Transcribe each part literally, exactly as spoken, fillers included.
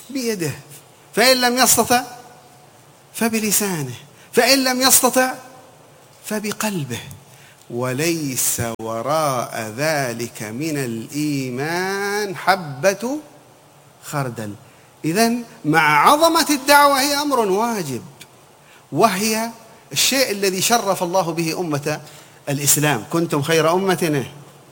بيده، فإن لم يستطع فبلسانه، فإن لم يستطع فبقلبه، وليس وراء ذلك من الإيمان حبة خردل. إذن مع عظمة الدعوة هي أمر واجب، وهي الشيء الذي شرف الله به أمة الإسلام. كنتم خير أمة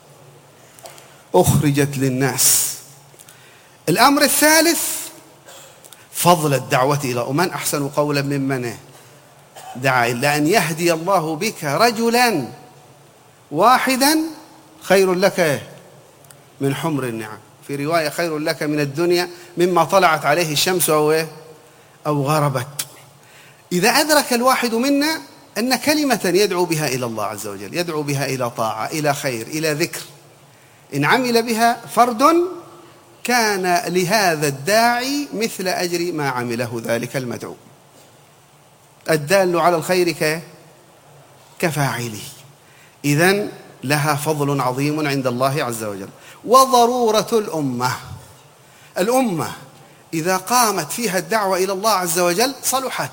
أخرجت للناس. الأمر الثالث فضل الدعوة إلى ومن أحسن قولا ممن دعا إلا أن يهدي الله بك رجلا واحدا خير لك من حمر النعم. في رواية خير لك من الدنيا مما طلعت عليه الشمس أو أو غربت. إذا أدرك الواحد منا أن كلمة يدعو بها إلى الله عز وجل، يدعو بها إلى طاعة، إلى خير، إلى ذكر، إن عمل بها فرد كان لهذا الداعي مثل أجر ما عمله ذلك المدعو. الدال على الخير كفاعله. إذن لها فضل عظيم عند الله عز وجل. وضرورة الأمة، الأمة إذا قامت فيها الدعوة إلى الله عز وجل صلحت،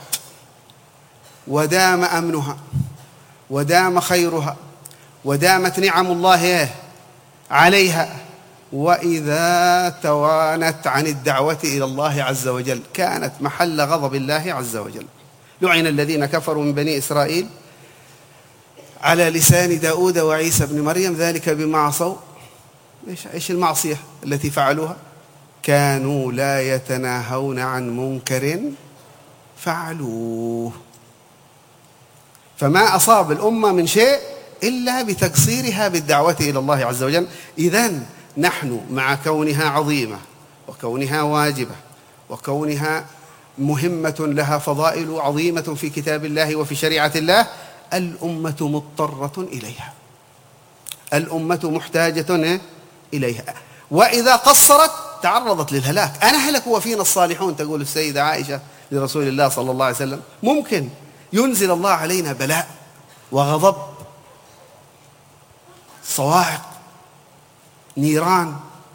ودام أمنها، ودام خيرها، ودامت نعم الله عليها. وإذا توانت عن الدعوة إلى الله عز وجل كانت محل غضب الله عز وجل. لعن الذين كفروا من بني إسرائيل على لسان داود وعيسى بن مريم ذلك بما عصوا. إيش المعصية التي فعلوها؟ كانوا لا يتناهون عن منكر فعلوه. فما أصاب الأمة من شيء إلا بتقصيرها بالدعوة إلى الله عز وجل. إذن نحن مع كونها عظيمة وكونها واجبة وكونها مهمة لها فضائل عظيمة في كتاب الله وفي شريعة الله، الأمة مضطرة إليها، الأمة محتاجة إليها. وإذا قصرت تعرضت للهلاك. أنا هلك وفينا الصالحون، تقول السيدة عائشة لرسول الله صلى الله عليه وسلم. ممكن ينزل الله علينا بلاء وغضب، صواعق، نيران،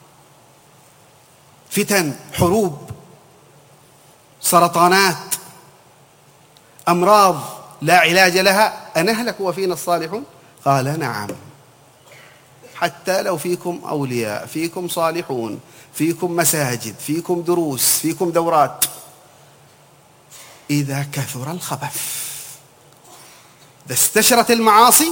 فتن، حروب، سرطانات، أمراض لا علاج لها، أنهلك وفينا الصالحون؟ قال نعم، حتى لو فيكم أولياء، فيكم صالحون، فيكم مساجد، فيكم دروس، فيكم دورات، إذا كثر الخبث، إذا استشرت المعاصي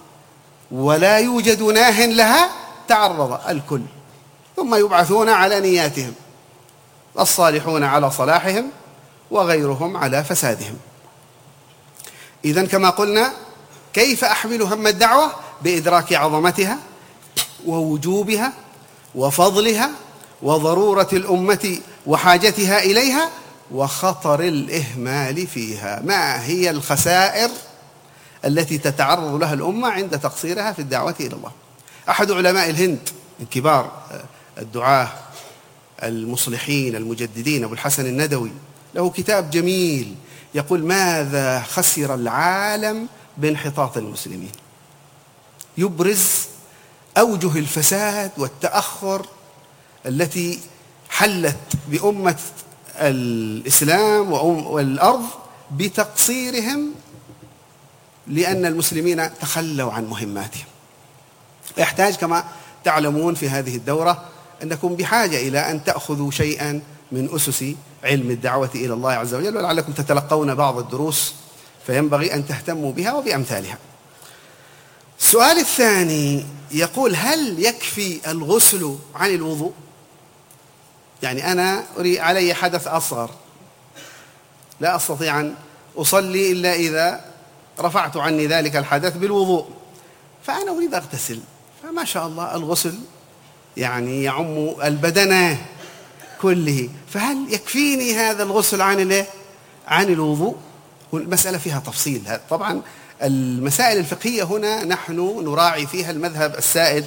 ولا يوجد ناه لها تعرض الكل، ثم يبعثون على نياتهم، الصالحون على صلاحهم وغيرهم على فسادهم. إذن كما قلنا، كيف أحمل هم الدعوة؟ بإدراك عظمتها ووجوبها وفضلها وضرورة الأمة وحاجتها إليها وخطر الإهمال فيها. ما هي الخسائر التي تتعرض لها الأمة عند تقصيرها في الدعوة إلى الله؟ أحد علماء الهند من كبار الدعاة المصلحين المجددين أبو الحسن الندوي له كتاب جميل يقول: ماذا خسر العالم بانحطاط المسلمين؟ يبرز أوجه الفساد والتأخر التي حلت بأمة الإسلام والأرض بتقصيرهم، لأن المسلمين تخلوا عن مهماتهم. يحتاج كما تعلمون في هذه الدورة أنكم بحاجة إلى أن تأخذوا شيئا من أسس علم الدعوة إلى الله عز وجل، ولعلكم تتلقون بعض الدروس فينبغي أن تهتموا بها وبأمثالها. السؤال الثاني يقول: هل يكفي الغسل عن الوضوء؟ يعني أنا علي حدث أصغر لا أستطيع أن أصلي إلا إذا رفعت عني ذلك الحدث بالوضوء، فأنا أريد أغتسل، فما شاء الله الغسل يعني يعم البدن كله، فهل يكفيني هذا الغسل عن عن الوضوء؟ والمسألة فيها تفصيل. طبعا المسائل الفقهية هنا نحن نراعي فيها المذهب السائد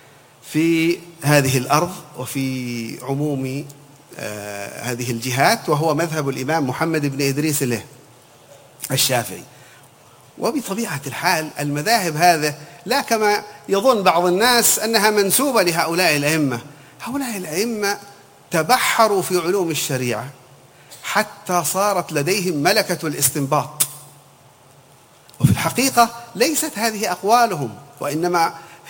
في هذه الأرض وفي عموم آه هذه الجهات، وهو مذهب الإمام محمد بن إدريس له الشافعي. وبطبيعة الحال المذاهب هذا لا كما يظن بعض الناس أنها منسوبة لهؤلاء الأئمة. هؤلاء الأئمة تبحروا في علوم الشريعة حتى صارت لديهم ملكة الاستنباط. وفي الحقيقة ليست هذه أقوالهم، وإنما